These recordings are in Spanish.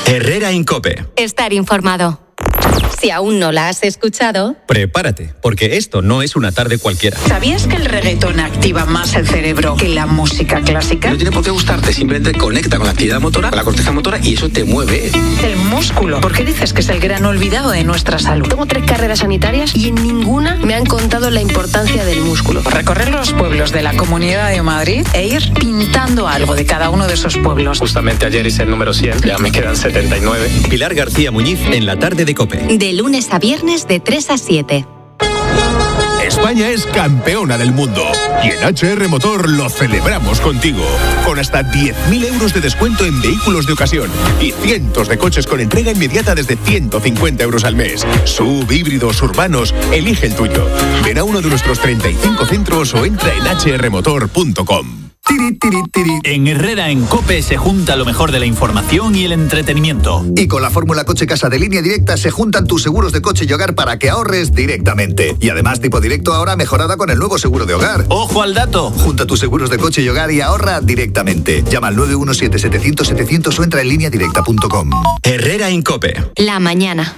Herrera en COPE. Estar informado. Si aún no la has escuchado, prepárate, porque esto no es una tarde cualquiera. ¿Sabías que el reggaetón activa más el cerebro que la música clásica? No tiene por qué gustarte, simplemente conecta con la actividad motora, con la corteza motora, y eso te mueve. El músculo. ¿Por qué dices que es el gran olvidado de nuestra salud? Tengo 3 carreras sanitarias y en ninguna me han contado la importancia del músculo. Recorrer los pueblos de la Comunidad de Madrid e ir pintando algo de cada uno de esos pueblos. Justamente ayer hice el número 100, ya me quedan 79. Pilar García Muñiz en la tarde de COPE. De lunes a viernes de 3 a 7. España es campeona del mundo y en HR Motor lo celebramos contigo. Con hasta 10.000 euros de descuento en vehículos de ocasión y cientos de coches con entrega inmediata desde 150 euros al mes. SUV, híbridos, urbanos, elige el tuyo. Ven a uno de nuestros 35 centros o entra en hrmotor.com. En Herrera en COPE se junta lo mejor de la información y el entretenimiento. Y con la fórmula Coche Casa de Línea Directa se juntan tus seguros de coche y hogar para que ahorres directamente. Y además tipo directo ahora mejorada con el nuevo seguro de hogar. ¡Ojo al dato! Junta tus seguros de coche y hogar y ahorra directamente. Llama al 917-700-700 o entra en lineadirecta.com. Herrera en COPE. La mañana.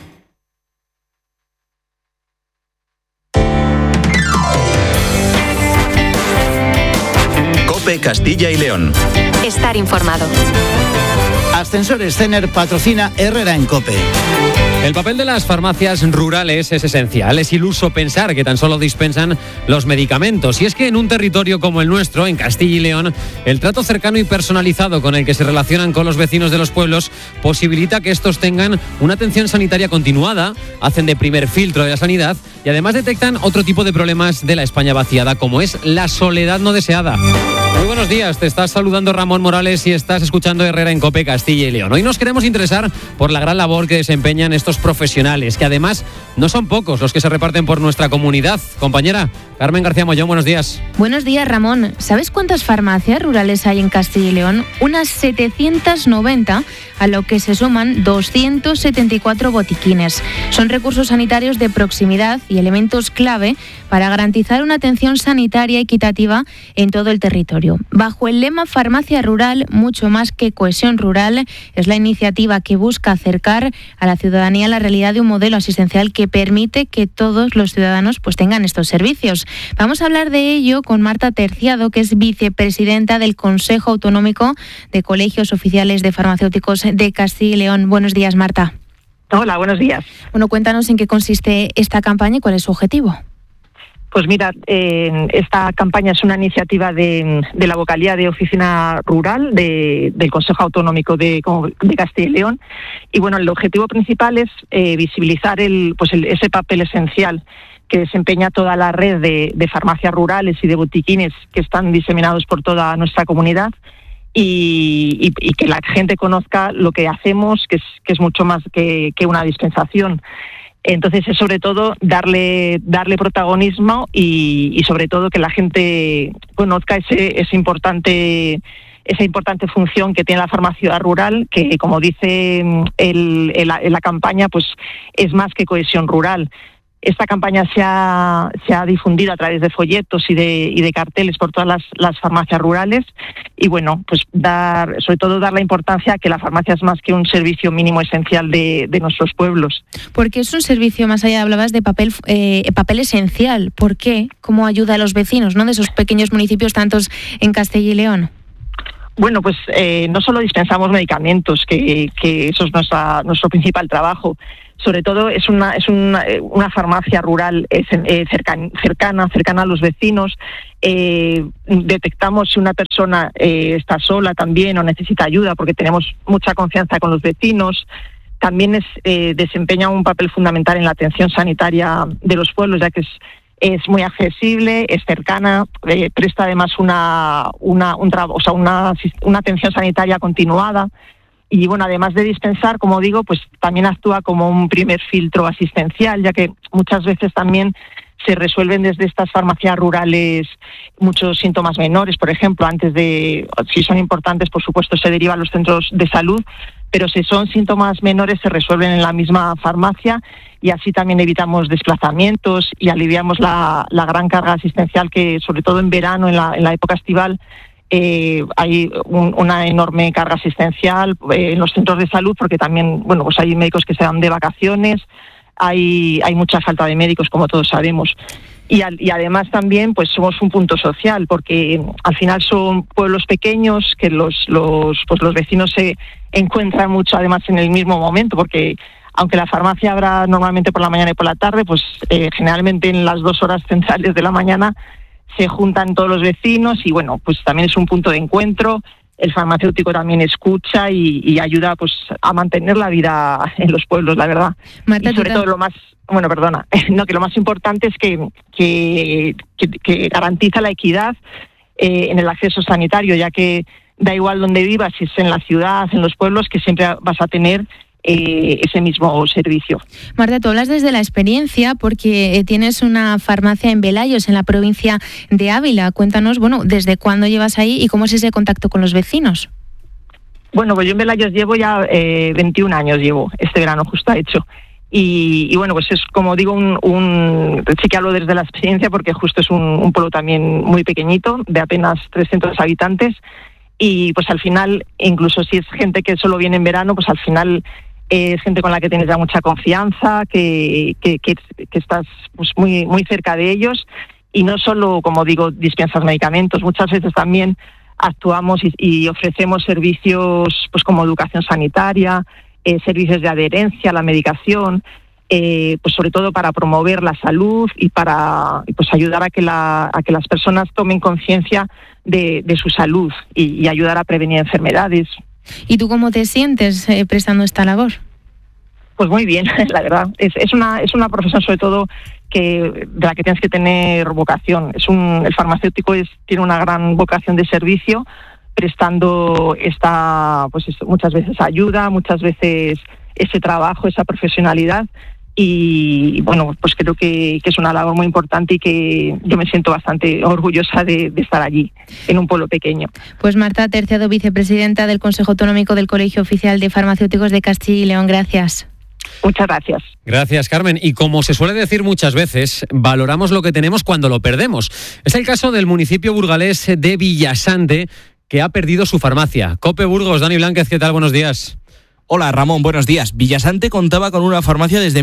COPE Castilla y León. Estar informado. Ascensores Cener patrocina Herrera en COPE. El papel de las farmacias rurales es esencial. Es iluso pensar que tan solo dispensan los medicamentos. Y es que en un territorio como el nuestro, en Castilla y León, el trato cercano y personalizado con el que se relacionan con los vecinos de los pueblos posibilita que estos tengan una atención sanitaria continuada, hacen de primer filtro de la sanidad y además detectan otro tipo de problemas de la España vaciada, como es la soledad no deseada. Muy buenos días, te estás saludando Ramón Morales y estás escuchando Herrera en COPE Castilla y León. Hoy nos queremos interesar por la gran labor que desempeñan estos profesionales, que además no son pocos los que se reparten por nuestra comunidad. Compañera Carmen García Mollón, buenos días. Buenos días, Ramón. ¿Sabes cuántas farmacias rurales hay en Castilla y León? Unas 790, a lo que se suman 274 botiquines. Son recursos sanitarios de proximidad y elementos clave para garantizar una atención sanitaria equitativa en todo el territorio. Bajo el lema Farmacia Rural, mucho más que cohesión rural, es la iniciativa que busca acercar a la ciudadanía la realidad de un modelo asistencial que permite que todos los ciudadanos pues tengan estos servicios. Vamos a hablar de ello con Marta Terciado, que es vicepresidenta del Consejo Autonómico de Colegios Oficiales de Farmacéuticos de Castilla y León. Buenos días, Marta. Hola, buenos días. Bueno, cuéntanos en qué consiste esta campaña y cuál es su objetivo. Pues mira, esta campaña es una iniciativa de la vocalía de Oficina Rural del Consejo Autonómico de Castilla y León. Y bueno, el objetivo principal es visibilizar ese papel esencial que desempeña toda la red de farmacias rurales y de botiquines que están diseminados por toda nuestra comunidad y que la gente conozca lo que hacemos, que es mucho más que una dispensación. Entonces es sobre todo darle protagonismo y sobre todo que la gente conozca esa importante función que tiene la farmacia rural, que como dice la campaña, pues es más que cohesión rural. Esta campaña se ha difundido a través de folletos y de carteles por todas las farmacias rurales y bueno, pues sobre todo dar la importancia a que la farmacia es más que un servicio mínimo esencial de nuestros pueblos. Porque es un servicio, más allá hablabas de papel esencial. ¿Por qué? ¿Cómo ayuda a los vecinos, ¿no?, de esos pequeños municipios, tantos en Castilla y León? Bueno, pues no solo dispensamos medicamentos, que eso es nuestro principal trabajo. Sobre todo es una farmacia rural cercana a los vecinos. Detectamos si una persona está sola también o necesita ayuda, porque tenemos mucha confianza con los vecinos. También desempeña un papel fundamental en la atención sanitaria de los pueblos, ya que es muy accesible, es cercana, presta además una atención sanitaria continuada. Y bueno, además de dispensar, como digo, pues también actúa como un primer filtro asistencial, ya que muchas veces también se resuelven desde estas farmacias rurales muchos síntomas menores. Por ejemplo, si son importantes, por supuesto, se deriva a los centros de salud, pero si son síntomas menores se resuelven en la misma farmacia y así también evitamos desplazamientos y aliviamos la gran carga asistencial que, sobre todo en verano, en la época estival, hay una enorme carga asistencial en los centros de salud, porque también, bueno, pues hay médicos que se dan de vacaciones, hay mucha falta de médicos, como todos sabemos. Y además también pues somos un punto social, porque al final son pueblos pequeños que los vecinos se encuentran mucho además en el mismo momento, porque aunque la farmacia abra normalmente por la mañana y por la tarde, pues generalmente en las 2 horas centrales de la mañana se juntan todos los vecinos y bueno, pues también es un punto de encuentro. El farmacéutico también escucha y ayuda pues a mantener la vida en los pueblos, la verdad. Marta, y sobre todo lo más más importante es que garantiza la equidad en el acceso sanitario, ya que da igual donde vivas, si es en la ciudad, en los pueblos, que siempre vas a tener ese mismo servicio. Marta, tú hablas desde la experiencia porque tienes una farmacia en Velayos, en la provincia de Ávila. Cuéntanos, bueno, ¿desde cuándo llevas ahí y cómo es ese contacto con los vecinos? Bueno, pues yo en Velayos llevo ya 21 años, este verano justo ha hecho. Y bueno, pues es como digo, sí que hablo desde la experiencia porque justo es un pueblo también muy pequeñito, de apenas 300 habitantes. Y pues al final, incluso si es gente que solo viene en verano, pues al final es gente con la que tienes ya mucha confianza, que estás pues muy cerca de ellos, y no solo, como digo, dispensas medicamentos, muchas veces también actuamos y ofrecemos servicios pues como educación sanitaria, servicios de adherencia a la medicación, pues sobre todo para promover la salud y para pues ayudar a que las personas tomen conciencia de su salud y ayudar a prevenir enfermedades. ¿Y tú cómo te sientes prestando esta labor? Pues muy bien, la verdad. Es una profesión sobre todo de la que tienes que tener vocación. El farmacéutico tiene una gran vocación de servicio, prestando muchas veces ayuda, muchas veces ese trabajo, esa profesionalidad. Y bueno, pues creo que es una labor muy importante y que yo me siento bastante orgullosa de estar allí, en un pueblo pequeño. Pues Marta Terciado, vicepresidenta del Consejo Autonómico del Colegio Oficial de Farmacéuticos de Castilla y León, gracias. Muchas gracias. Gracias, Carmen. Y como se suele decir muchas veces, valoramos lo que tenemos cuando lo perdemos. Es el caso del municipio burgalés de Villasante, que ha perdido su farmacia. COPE Burgos, Dani Blánquez, ¿qué tal? Buenos días. Hola Ramón, buenos días. Villasante contaba con una farmacia desde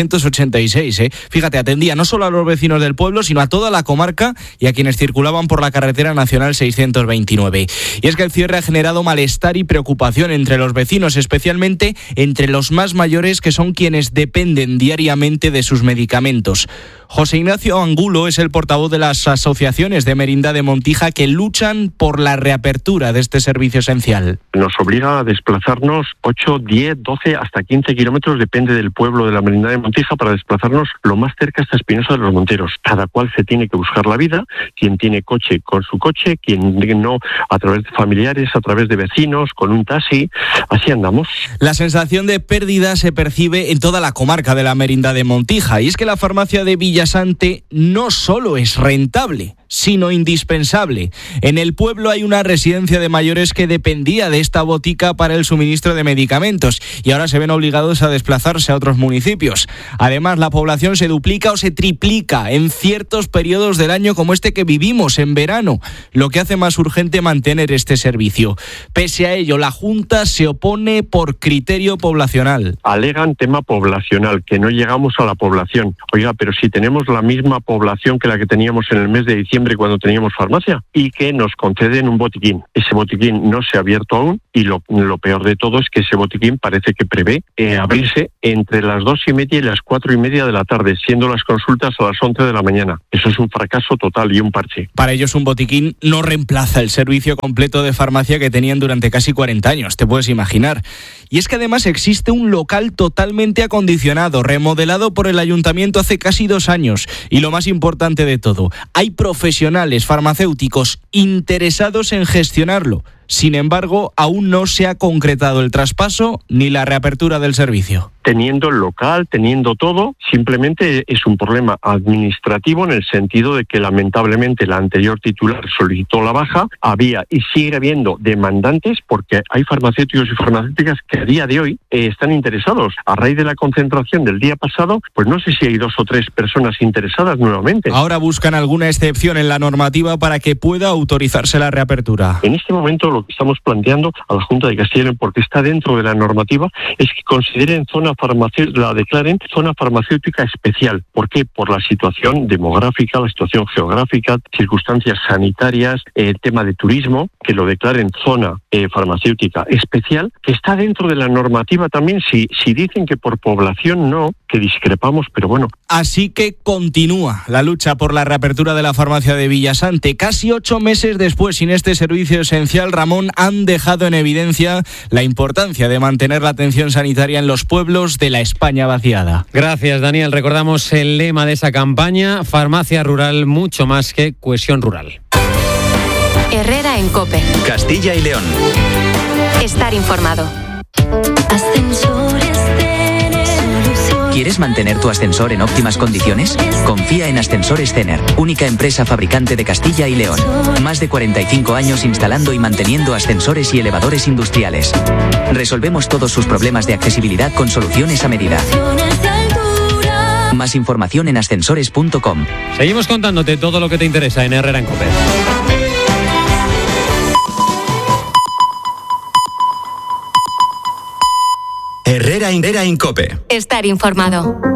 1986. Fíjate, atendía no solo a los vecinos del pueblo, sino a toda la comarca y a quienes circulaban por la carretera nacional 629. Y es que el cierre ha generado malestar y preocupación entre los vecinos, especialmente entre los más mayores, que son quienes dependen diariamente de sus medicamentos. José Ignacio Angulo es el portavoz de las asociaciones de Merindad de Montija que luchan por la reapertura de este servicio esencial. Nos obliga a desplazarnos 8, 10, 12, hasta 15 kilómetros, depende del pueblo de la Merindad de Montija, para desplazarnos lo más cerca hasta Espinosa de los Monteros. Cada cual se tiene que buscar la vida, quien tiene coche con su coche, quien no a través de familiares, a través de vecinos, con un taxi, así andamos. La sensación de pérdida se percibe en toda la comarca de la Merindad de Montija, y es que la farmacia de Villasante no solo es rentable, sino indispensable. En el pueblo hay una residencia de mayores que dependía de esta botica para el suministro de medicamentos y ahora se ven obligados a desplazarse a otros municipios. Además, la población se duplica o se triplica en ciertos periodos del año como este que vivimos en verano, lo que hace más urgente mantener este servicio. Pese a ello, la Junta se opone por criterio poblacional. Alegan tema poblacional, que no llegamos a la población. Oiga, pero si tenemos la misma población que la que teníamos en el mes de diciembre cuando teníamos farmacia, y que nos conceden un botiquín. Ese botiquín no se ha abierto aún y lo peor de todo es que ese botiquín parece que prevé abrirse entre las 2:30 y las 4:30 de la tarde, siendo las consultas a las 11 de la mañana. Eso es un fracaso total y un parche. Para ellos un botiquín no reemplaza el servicio completo de farmacia que tenían durante casi 40 años, te puedes imaginar. Y es que además existe un local totalmente acondicionado, remodelado por el ayuntamiento hace casi 2 años. Y lo más importante de todo, hay profesionales farmacéuticos interesados en gestionarlo. Sin embargo, aún no se ha concretado el traspaso ni la reapertura del servicio. Teniendo el local, teniendo todo, simplemente es un problema administrativo en el sentido de que lamentablemente la anterior titular solicitó la baja, había y sigue habiendo demandantes porque hay farmacéuticos y farmacéuticas que a día de hoy están interesados. A raíz de la concentración del día pasado, pues no sé si hay 2 o 3 personas interesadas nuevamente. Ahora buscan alguna excepción en la normativa para que pueda autorizarse la reapertura. En este momento lo que estamos planteando a la Junta de Castilla y León, porque está dentro de la normativa, es que consideren la declaren zona farmacéutica especial. ¿Por qué? Por la situación demográfica, la situación geográfica, circunstancias sanitarias, tema de turismo, que lo declaren zona farmacéutica especial, que está dentro de la normativa también. Si dicen que por población no, que discrepamos, pero bueno. Así que continúa la lucha por la reapertura de la farmacia de Villasante. Casi 8 meses después, sin este servicio esencial, Ramón, han dejado en evidencia la importancia de mantener la atención sanitaria en los pueblos de la España vaciada. Gracias, Daniel. Recordamos el lema de esa campaña: farmacia rural, mucho más que cohesión rural. Herrera en COPE. Castilla y León. Estar informado. ¿Quieres mantener tu ascensor en óptimas condiciones? Confía en Ascensores Cener, única empresa fabricante de Castilla y León. Más de 45 años instalando y manteniendo ascensores y elevadores industriales. Resolvemos todos sus problemas de accesibilidad con soluciones a medida. Más información en ascensores.com. Seguimos contándote todo lo que te interesa en Herrera en COPE. Herrera en COPE. Estar informado.